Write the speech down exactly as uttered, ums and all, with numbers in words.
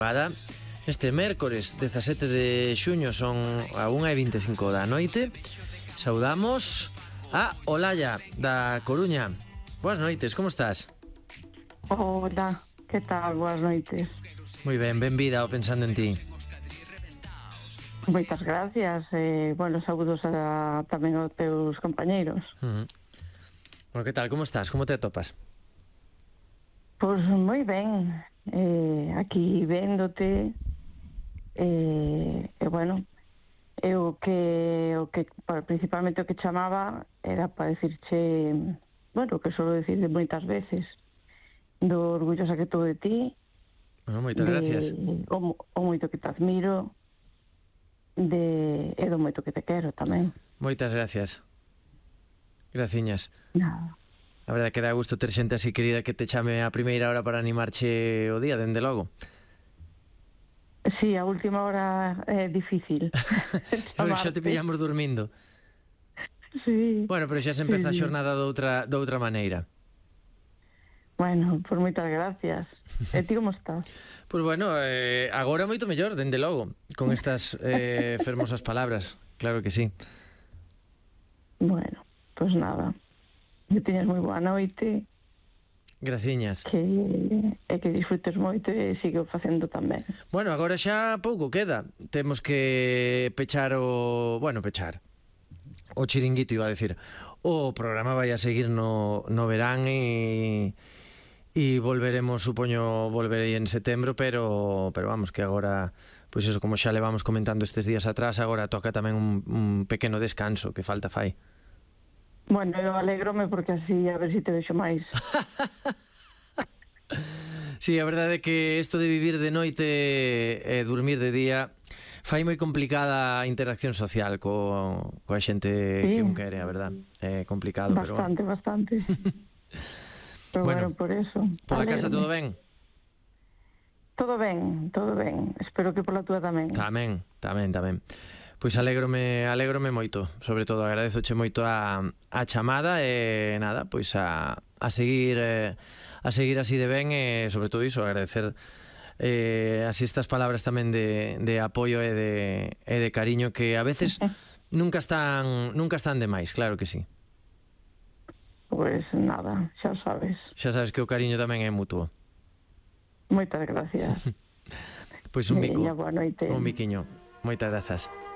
Para este mércores dezasete de xuño son a unha e vinte e cinco da noite. Saudamos a Olalla da Coruña. Boas noites, como estás? Hola, que tal? Boas noites. Moi ben, benvida ao Pensando en Ti. Moitas gracias. Eh, bueno, saúdos a, tamén aos teus compañeiros. Uh -huh. Bueno, que tal, como estás? Como te atopas? Pois moi ben. Eh, aquí véndote eh, e bueno, eu que o que principalmente o que chamaba era para decirche, bueno, que solo decirte moitas veces do orgullosa que estou de ti. Bueno, moitas gracias. O, o moito que te admiro de, e do moito que te quero tamén. Moitas gracias. Graciñas. Nada. A verdade que dá gusto ter xente así querida que te chame a primeira hora para animarche o día, dende logo. Sí, a última hora é difícil. Pero xa te pillamos dormindo. Sí. Bueno, pero xa se empeza sí. a xornada doutra, doutra maneira. Bueno, por moitas gracias. E ti como estás? Pois pues bueno, eh, agora moito mellor, dende logo, con estas eh, fermosas palabras. Claro que sí. Bueno, pois pues nada. Que teñas moi boa noite. Graciñas. Que, e que disfrutes moito e sigo facendo tamén. Bueno, agora xa pouco queda. Temos que pechar o... Bueno, pechar. O chiringuito, iba a decir. O programa vai a seguir no, no verán e... E volveremos, supoño, volverei en setembro, pero pero vamos, que agora, pois eso, como xa levamos comentando estes días atrás, agora toca tamén un, un pequeno descanso, que falta fai. Bueno, eu alégrome porque así a ver se si te vexo máis. Sí, a verdade é que isto de vivir de noite e dormir de día fai moi complicada a interacción social co, coa xente sí. que un quere, a verdade. É complicado, bastante, pero... Bastante, bastante. Pero bueno, bueno, por eso. Por la casa todo ben? Todo ben, todo ben. Espero que pola túa tamén. Tamén, tamén, tamén. Pois alégrome, alégrome moito, sobre todo agradezoche moito a, a chamada e nada, pois a, a seguir eh, a seguir así de ben e sobre todo iso, agradecer eh, así estas palabras tamén de, de apoio e de, e de cariño que a veces nunca están nunca están de máis, claro que sí. Pois nada, xa sabes. Xa sabes que o cariño tamén é mutuo. Moitas gracias. Pois un bico. Boa noite. Un biquiño. Moitas grazas.